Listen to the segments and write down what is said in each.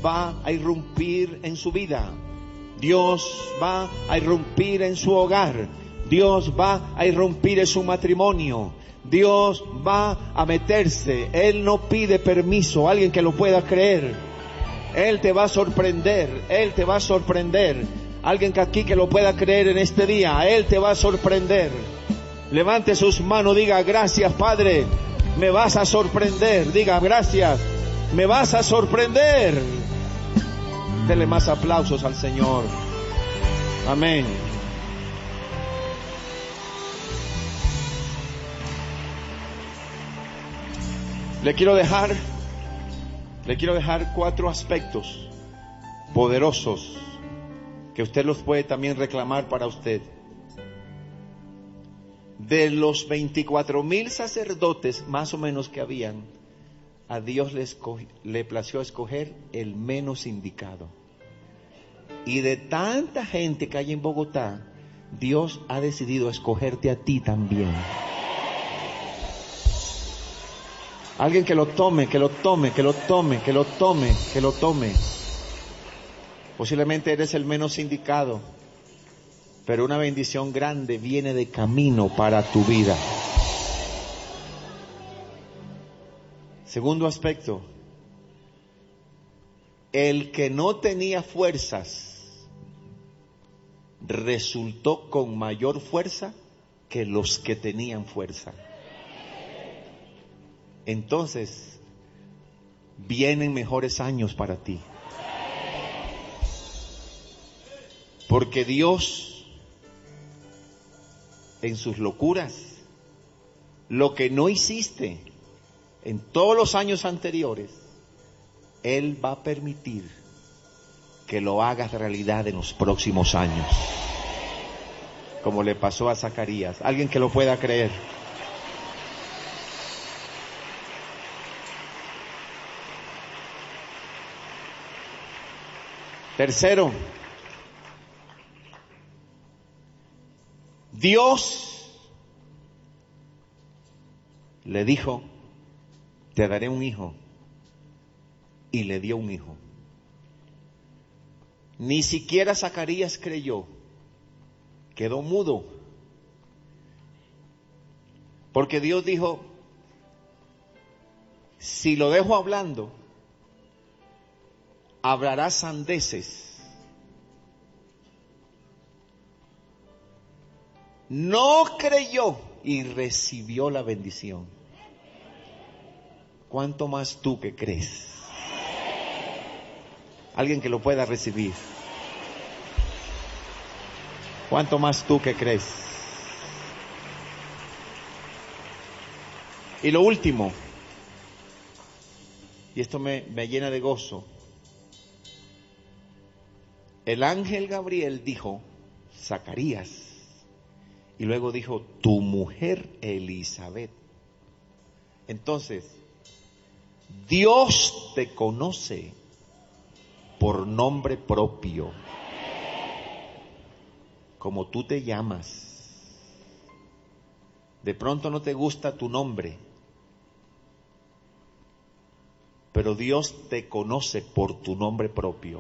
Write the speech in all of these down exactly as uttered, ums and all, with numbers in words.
va a irrumpir en su vida. Dios va a irrumpir en su hogar. Dios va a irrumpir en su matrimonio. Dios va a meterse. Él no pide permiso. Alguien que lo pueda creer. Él te va a sorprender. Él te va a sorprender. Alguien que aquí que lo pueda creer en este día. Él te va a sorprender. Levante sus manos. Diga: gracias, Padre. Me vas a sorprender. Diga: gracias. Me vas a sorprender. Dele más aplausos al Señor. Amén. Le quiero dejar, le quiero dejar cuatro aspectos poderosos que usted los puede también reclamar para usted. De los veinticuatro mil sacerdotes más o menos que habían, a Dios le, escogió, le plació escoger el menos indicado. Y de tanta gente que hay en Bogotá, Dios ha decidido escogerte a ti también. Alguien que lo tome, que lo tome, que lo tome, que lo tome, que lo tome. Posiblemente eres el menos indicado, pero una bendición grande viene de camino para tu vida. Segundo aspecto, el que no tenía fuerzas resultó con mayor fuerza que los que tenían fuerza. Entonces, vienen mejores años para ti. Porque Dios, en sus locuras, lo que no hiciste en todos los años anteriores, Él va a permitir que lo hagas realidad en los próximos años. Como le pasó a Zacarías. Alguien que lo pueda creer. Tercero, Dios le dijo: te daré un hijo. Y le dio un hijo. Ni siquiera Zacarías creyó. Quedó mudo. Porque Dios dijo: si lo dejo hablando, hablará sandeces. No creyó y recibió la bendición. ¿Cuánto más tú que crees? Alguien que lo pueda recibir. ¿Cuánto más tú que crees? Y lo último, y esto me, me llena de gozo. El ángel Gabriel dijo: Zacarías. Y luego dijo: tu mujer Elizabeth. Entonces, Dios te conoce por nombre propio. Como tú te llamas. De pronto no te gusta tu nombre, pero Dios te conoce por tu nombre propio.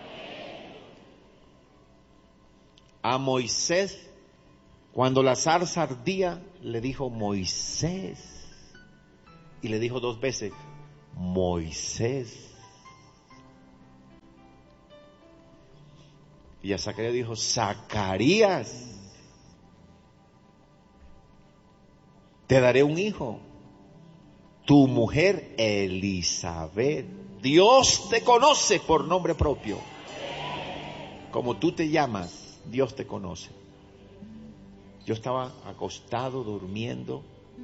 A Moisés, cuando la zarza ardía, le dijo Moisés. Y le dijo dos veces, Moisés. Y a Zacarías dijo, Zacarías, te daré un hijo. Tu mujer Elizabeth. Dios te conoce por nombre propio. Como tú te llamas, Dios te conoce. Yo estaba acostado, durmiendo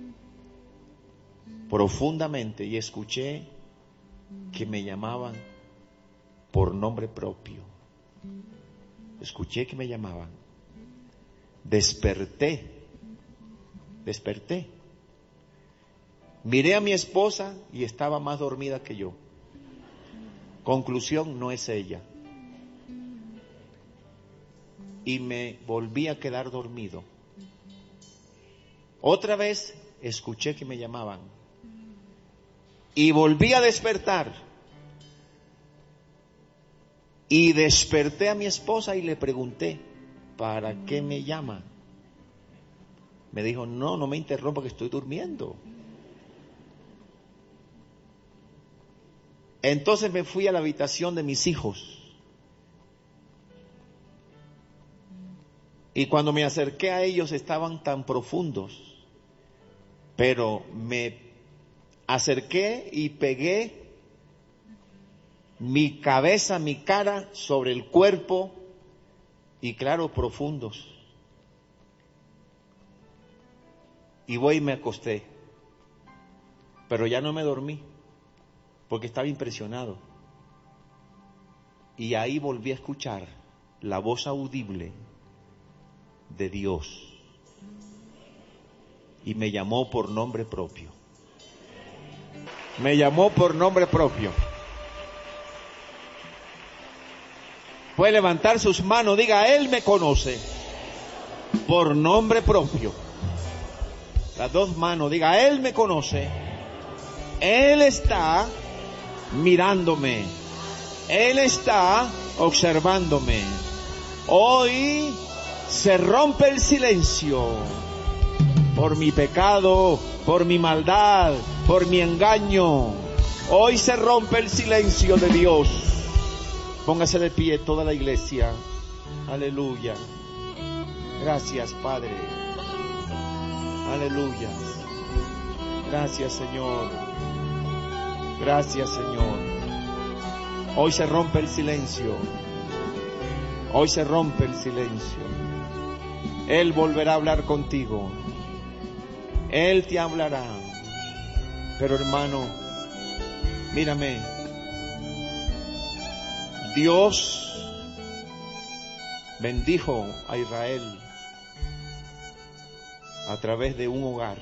profundamente y escuché que me llamaban por nombre propio. Escuché que me llamaban. Desperté. Desperté. Miré a mi esposa y estaba más dormida que yo. Conclusión, no es ella. Y me volví a quedar dormido. Otra vez escuché que me llamaban. Y volví a despertar. Y desperté a mi esposa y le pregunté, ¿para qué me llama? Me dijo, no, no me interrumpa que estoy durmiendo. Entonces me fui a la habitación de mis hijos. Y cuando me acerqué a ellos estaban tan profundos. Pero me acerqué y pegué mi cabeza, mi cara sobre el cuerpo y claro, profundos. Y voy y me acosté. Pero ya no me dormí porque estaba impresionado. Y ahí volví a escuchar la voz audible de Dios. Y me llamó por nombre propio. Me llamó por nombre propio. Puede levantar sus manos, diga, Él me conoce por nombre propio. Las dos manos, diga, Él me conoce. Él está mirándome. Él está observándome. Hoy se rompe el silencio por mi pecado, por mi maldad, por mi engaño. Hoy se rompe el silencio de Dios. Póngase de pie toda la iglesia. Aleluya. Gracias, Padre. Aleluya. Gracias, Señor. Gracias, Señor. Hoy se rompe el silencio. Hoy se rompe el silencio. Él volverá a hablar contigo. Él te hablará. Pero hermano, mírame. Dios bendijo a Israel a través de un hogar.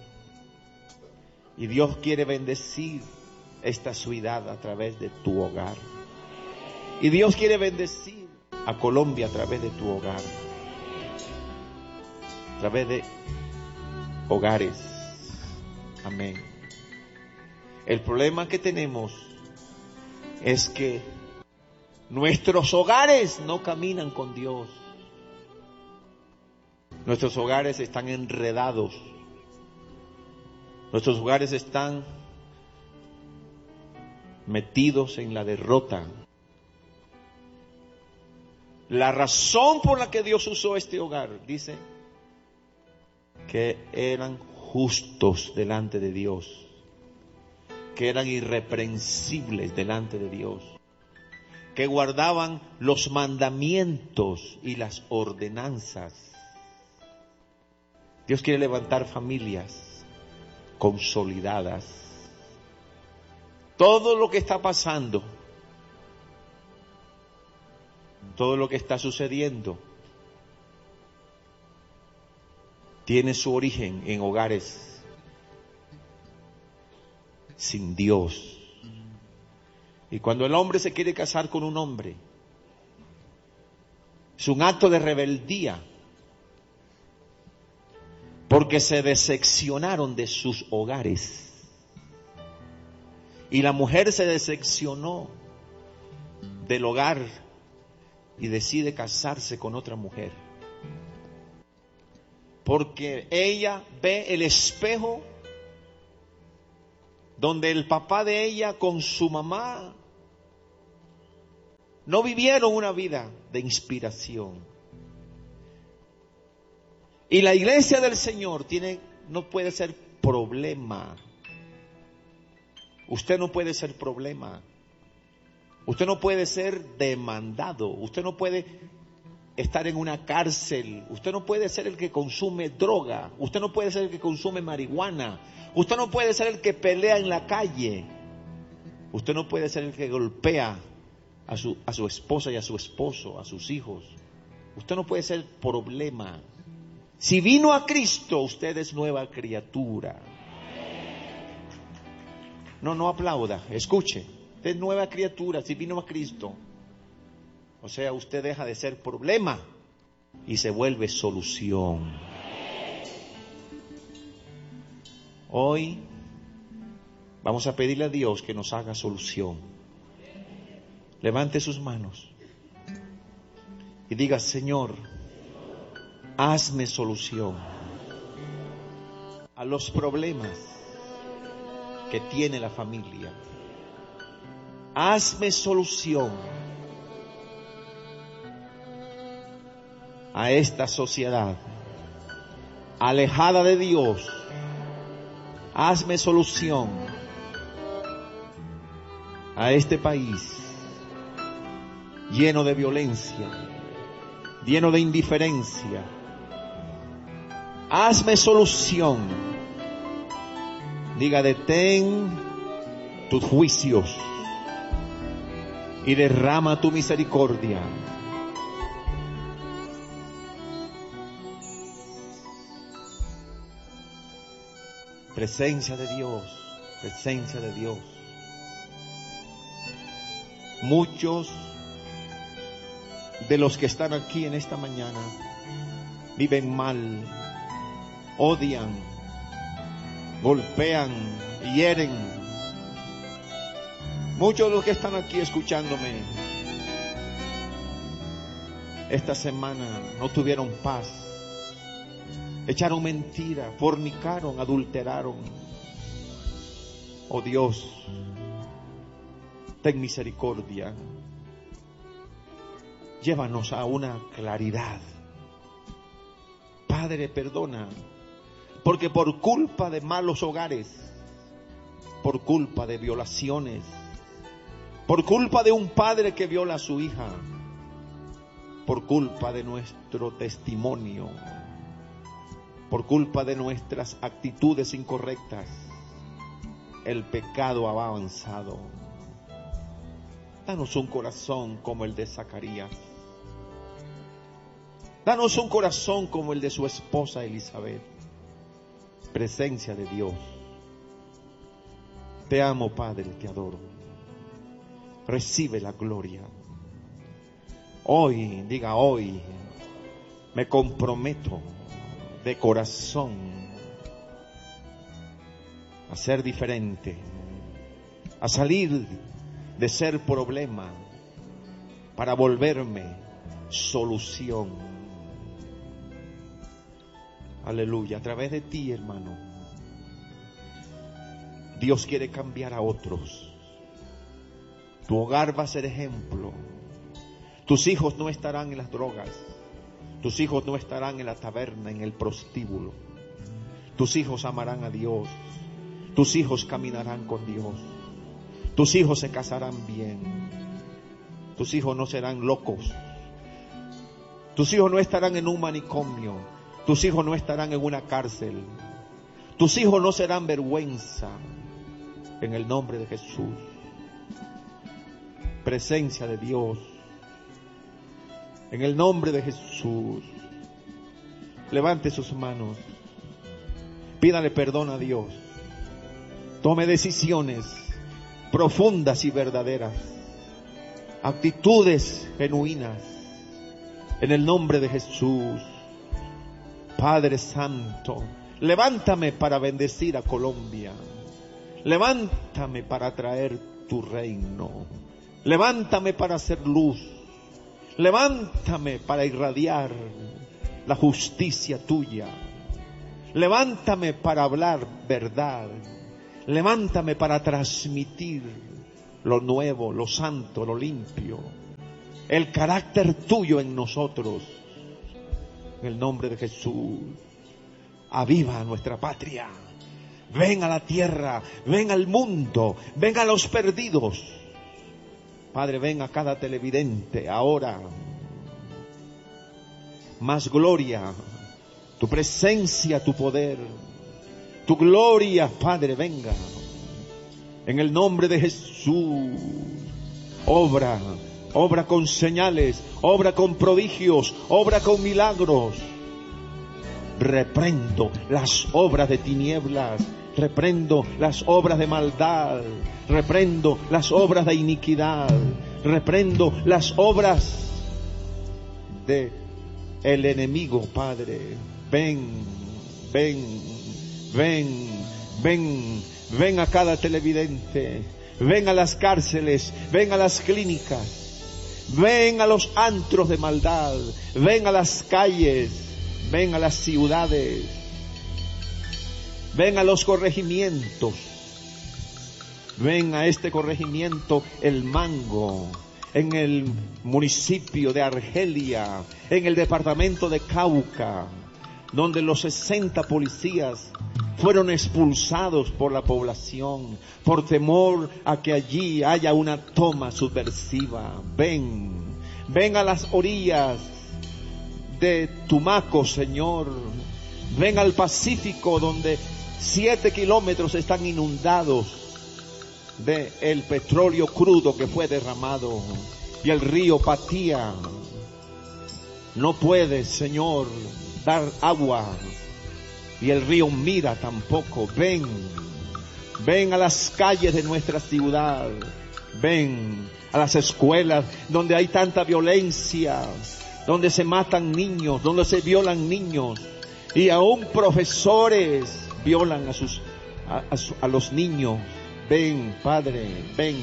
Y Dios quiere bendecir esta ciudad a través de tu hogar. Y Dios quiere bendecir a Colombia a través de tu hogar. A través de hogares. Amén. El problema que tenemos es que nuestros hogares no caminan con Dios. Nuestros hogares están enredados. Nuestros hogares están metidos en la derrota. La razón por la que Dios usó este hogar, dice, que eran justos delante de Dios, que eran irreprensibles delante de Dios, que guardaban los mandamientos y las ordenanzas. Dios quiere levantar familias consolidadas. Todo lo que está pasando, todo lo que está sucediendo, tiene su origen en hogares sin Dios. Y cuando el hombre se quiere casar con un hombre, es un acto de rebeldía, porque se decepcionaron de sus hogares. Y la mujer se decepcionó del hogar y decide casarse con otra mujer. Porque ella ve el espejo donde el papá de ella con su mamá no vivieron una vida de inspiración. Y la iglesia del Señor tiene, no puede ser problema. Usted no puede ser problema. Usted no puede ser demandado. Usted no puede estar en una cárcel. Usted no puede ser el que consume droga. Usted no puede ser el que consume marihuana. Usted no puede ser el que pelea en la calle. Usted no puede ser el que golpea a su, a su esposa y a su esposo, a sus hijos. Usted no puede ser problema. Si vino a Cristo, usted es nueva criatura. No, no aplauda, escuche. Usted es nueva criatura, si vino a Cristo. O sea, usted deja de ser problema y se vuelve solución. Hoy vamos a pedirle a Dios que nos haga solución. Levante sus manos. y diga: Señor, hazme solución a los problemas que tiene la familia. Hazme solución a esta sociedad alejada de Dios. Hazme solución a este país lleno de violencia, lleno de indiferencia. Hazme solución. Diga: detén tus juicios y derrama tu misericordia. Presencia de Dios, presencia de Dios. Muchos de los que están aquí en esta mañana viven mal, odian, golpean, hieren. Muchos de los que están aquí escuchándome esta semana no tuvieron paz, echaron mentira, fornicaron, adulteraron. Oh Dios, ten misericordia. Llévanos a una claridad. Padre, perdona, porque por culpa de malos hogares, por culpa de violaciones, por culpa de un padre que viola a su hija, por culpa de nuestro testimonio, por culpa de nuestras actitudes incorrectas, el pecado ha avanzado. Danos un corazón como el de Zacarías. Danos un corazón como el de su esposa Elizabeth. Presencia de Dios. Te amo, Padre, te adoro. Recibe la gloria. Hoy, diga hoy, me comprometo de corazón a ser diferente, a salir de ser problema para volverme solución. Aleluya. A través de ti, hermano, Dios quiere cambiar a otros. Tu hogar va a ser ejemplo. Tus hijos no estarán en las drogas. Tus hijos no estarán en la taberna, en el prostíbulo. Tus hijos amarán a Dios. Tus hijos caminarán con Dios. Tus hijos se casarán bien. Tus hijos no serán locos. Tus hijos no estarán en un manicomio. Tus hijos no estarán en una cárcel. Tus hijos no serán vergüenza. En el nombre de Jesús. Presencia de Dios. En el nombre de Jesús. Levante sus manos. Pídale perdón a Dios. Tome decisiones profundas y verdaderas. Actitudes genuinas. En el nombre de Jesús. Padre Santo, levántame para bendecir a Colombia. Levántame para traer tu reino. Levántame para hacer luz. Levántame para irradiar la justicia tuya. Levántame para hablar verdad. Levántame para transmitir lo nuevo, lo santo, lo limpio. El carácter tuyo en nosotros. En el nombre de Jesús. Aviva nuestra patria. Ven a la tierra. Ven al mundo. Ven a los perdidos. Padre, ven a cada televidente ahora. Más gloria. Tu presencia, tu poder. Tu gloria, Padre, venga. En el nombre de Jesús. Obra. Obra con señales. Obra con prodigios. Obra con milagros. Reprendo las obras de tinieblas. Reprendo las obras de maldad. Reprendo las obras de iniquidad. Reprendo las obras de el enemigo, Padre. Ven, ven, ven, ven, ven a cada televidente. Ven a las cárceles, ven a las clínicas. Ven a los antros de maldad, ven a las calles, ven a las ciudades, ven a los corregimientos, ven a este corregimiento El Mango, en el municipio de Argelia, en el departamento de Cauca, donde los sesenta policías fueron expulsados por la población, por temor a que allí haya una toma subversiva. Ven, ven a las orillas de Tumaco, Señor. Ven al Pacífico, donde siete kilómetros están inundados de el petróleo crudo que fue derramado. Y el río Patía no puede, Señor, dar agua. Y el río Mira tampoco. Ven, ven a las calles de nuestra ciudad. Ven a las escuelas donde hay tanta violencia, donde se matan niños, donde se violan niños. Y aún profesores violan a sus, a, a, su, a los niños. Ven, Padre, ven,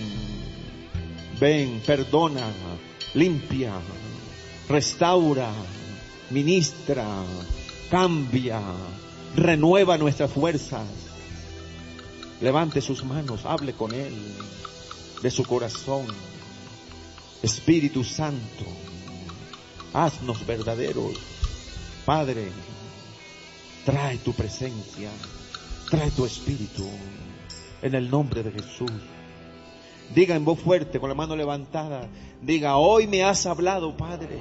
ven, perdona, limpia, restaura, ministra, cambia, renueva nuestras fuerzas. Levante sus manos, hable con Él de su corazón. Espíritu Santo, haznos verdaderos. Padre, trae tu presencia, trae tu espíritu, en el nombre de Jesús. Diga en voz fuerte, con la mano levantada, diga: hoy me has hablado, Padre.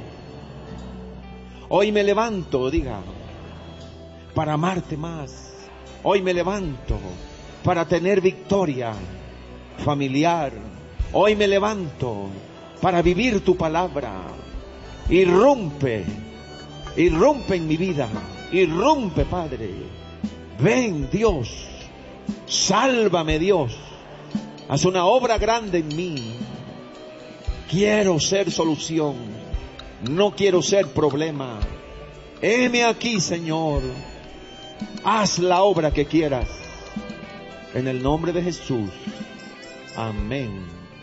Hoy me levanto, diga, para amarte más. Hoy me levanto para tener victoria familiar. Hoy me levanto para vivir tu palabra. Irrumpe, irrumpe en mi vida, irrumpe, Padre. Ven, Dios, sálvame, Dios. Haz una obra grande en mí. Quiero ser solución, no quiero ser problema. Heme aquí, Señor. Haz la obra que quieras. En el nombre de Jesús. Amén.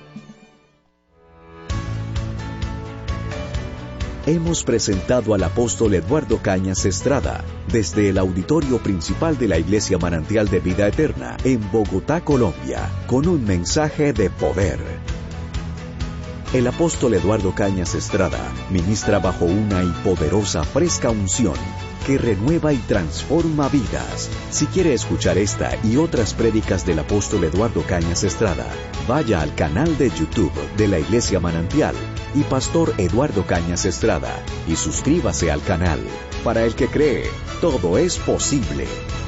Hemos presentado al apóstol Eduardo Cañas Estrada desde el auditorio principal de la Iglesia Manantial de Vida Eterna en Bogotá, Colombia, con un mensaje de poder. El apóstol Eduardo Cañas Estrada ministra bajo una y poderosa fresca unción que renueva y transforma vidas. Si quiere escuchar esta y otras prédicas del apóstol Eduardo Cañas Estrada, vaya al canal de YouTube de la Iglesia Manantial y Pastor Eduardo Cañas Estrada y suscríbase al canal. Para el que cree, todo es posible.